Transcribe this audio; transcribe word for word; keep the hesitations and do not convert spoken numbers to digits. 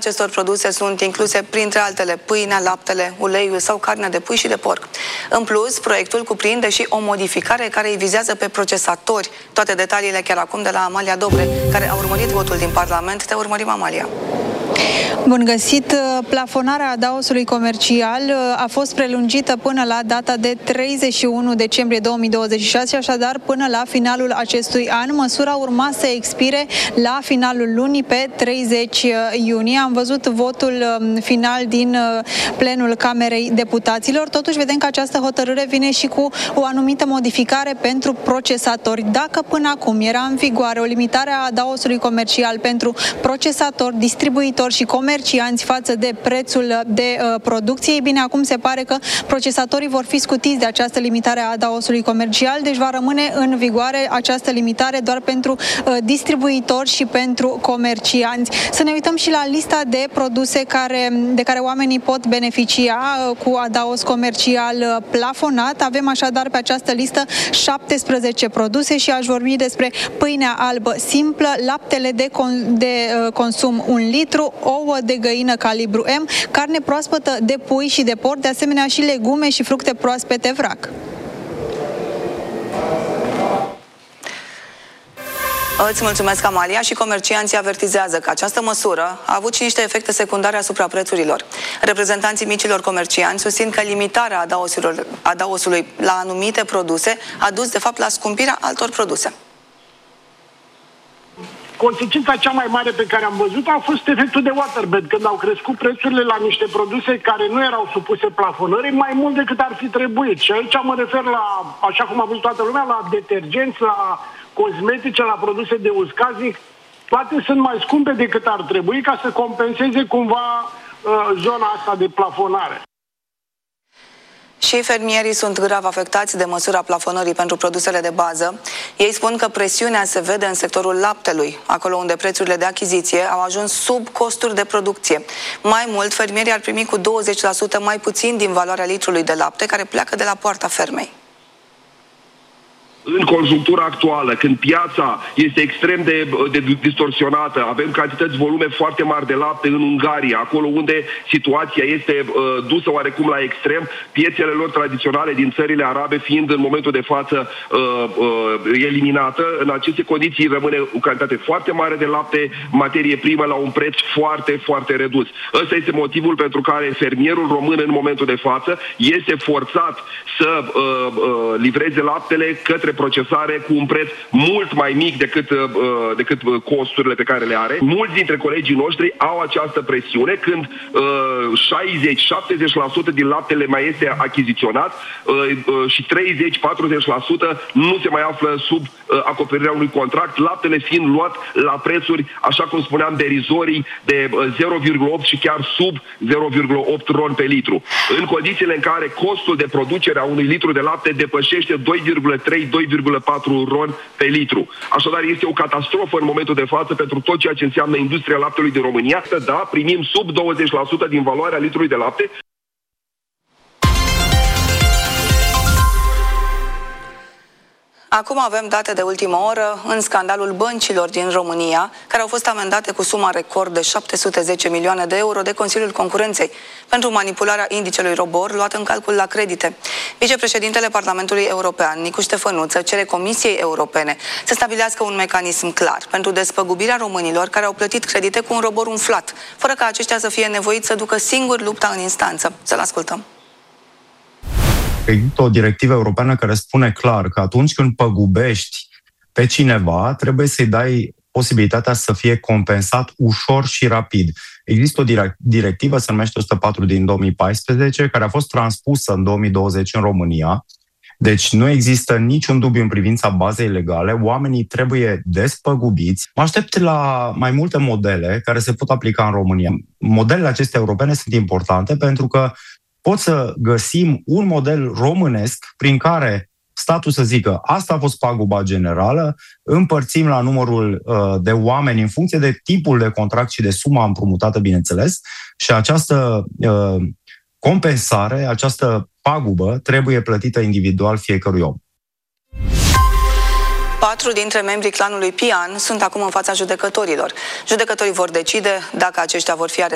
acestor produse sunt incluse, printre altele, pâinea, laptele, uleiul sau carnea de pui și de porc. În plus, proiectul cuprinde și o modificare care îi vizează pe procesatori. Toate detaliile chiar acum de la Amalia Dobre, care a urmărit votul din Parlament. Te urmărim, Amalia. Bun găsit! Plafonarea adaosului comercial a fost prelungită până la data de treizeci și unu decembrie două mii douăzeci și șase, așadar până la finalul acestui an. Măsura urma să expire la finalul lunii, pe treizeci iunie. Am văzut votul final din plenul Camerei Deputaților. Totuși vedem că această hotărâre vine și cu o anumită modificare pentru procesatori. Dacă până acum era în vigoare o limitare a adaosului comercial pentru procesatori, distribuitori și comercianți față de prețul de uh, producție, ei bine, acum se pare că procesatorii vor fi scutiți de această limitare a adaosului comercial, deci va rămâne în vigoare această limitare doar pentru uh, distribuitori și pentru comercianți. Să ne uităm și la lista de produse care, de care oamenii pot beneficia uh, cu adaos comercial uh, plafonat. Avem așadar pe această listă șaptesprezece produse și aș vorbi despre pâinea albă simplă, laptele de, con- de uh, consum un litru, ouă de găină calibru M, carne proaspătă de pui și de porc, de asemenea și legume și fructe proaspete vrac. Îți mulțumesc, Amalia. Și comercianții avertizează că această măsură a avut și niște efecte secundare asupra prețurilor. Reprezentanții micilor comercianți susțin că limitarea adaosului la anumite produse a dus, de fapt, la scumpirea altor produse. Consecința cea mai mare pe care am văzut a fost efectul de waterbed, când au crescut prețurile la niște produse care nu erau supuse plafonării mai mult decât ar fi trebuit. Și aici mă refer la, așa cum a văzut toată lumea, la detergenți, la cosmetice, la produse de uz casnic. Toate sunt mai scumpe decât ar trebui ca să compenseze cumva uh, zona asta de plafonare. Și fermierii sunt grav afectați de măsura plafonării pentru produsele de bază. Ei spun că presiunea se vede în sectorul laptelui, acolo unde prețurile de achiziție au ajuns sub costuri de producție. Mai mult, fermierii ar primi cu douăzeci la sută mai puțin din valoarea litrului de lapte care pleacă de la poarta fermei. În conjunctura actuală, când piața este extrem de, de distorsionată, avem cantități, volume foarte mari de lapte în Ungaria, acolo unde situația este uh, dusă oarecum la extrem, piețele lor tradiționale din țările arabe fiind în momentul de față uh, uh, eliminată. În aceste condiții rămâne o cantitate foarte mare de lapte, materie primă la un preț foarte, foarte redus. Ăsta este motivul pentru care fermierul român în momentul de față este forțat să uh, uh, livreze laptele către procesare cu un preț mult mai mic decât, uh, decât costurile pe care le are. Mulți dintre colegii noștri au această presiune când uh, șaizeci la șaptezeci la sută din laptele mai este achiziționat uh, uh, și treizeci la patruzeci la sută nu se mai află sub uh, acoperirea unui contract, laptele fiind luat la prețuri, așa cum spuneam, derizorii de uh, zero virgulă opt și chiar sub zero virgulă opt ron pe litru. În condițiile în care costul de producere a unui litru de lapte depășește doi virgulă trei - doi virgulă patru ron pe litru. Așadar, este o catastrofă în momentul de față pentru tot ceea ce înseamnă industria laptelui din România. Da, primim sub douăzeci la sută din valoarea litrului de lapte. Acum avem date de ultimă oră în scandalul băncilor din România, care au fost amendate cu suma record de șapte sute zece milioane de euro de Consiliul Concurenței pentru manipularea indicelui ROBOR luat în calcul la credite. Vicepreședintele Parlamentului European, Nicu Ștefănuță, cere Comisiei Europene să stabilească un mecanism clar pentru despăgubirea românilor care au plătit credite cu un ROBOR umflat, fără ca aceștia să fie nevoiți să ducă singuri lupta în instanță. Să-l ascultăm. Există o directivă europeană care spune clar că atunci când păgubești pe cineva, trebuie să-i dai posibilitatea să fie compensat ușor și rapid. Există o directivă, se numește o sută patru din două mii paisprezece, care a fost transpusă în două mii douăzeci în România. Deci nu există niciun dubiu în privința bazei legale, oamenii trebuie despăgubiți. Mă aștept la mai multe modele care se pot aplica în România. Modelele acestea europene sunt importante pentru că pot să găsim un model românesc prin care statul să zică asta a fost paguba generală, împărțim la numărul uh, de oameni în funcție de tipul de contract și de suma împrumutată, bineînțeles, și această uh, compensare, această pagubă trebuie plătită individual fiecărui om. Patru dintre membrii clanului Pian sunt acum în fața judecătorilor. Judecătorii vor decide dacă aceștia vor fi arestați